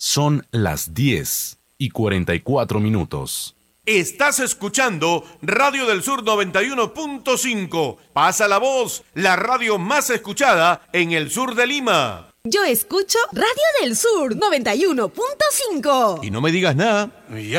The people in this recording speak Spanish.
Son las 10:44. Estás escuchando Radio del Sur 91.5. Pasa la voz, la radio más escuchada en el sur de Lima. Yo escucho Radio del Sur 91.5. Y no me digas nada.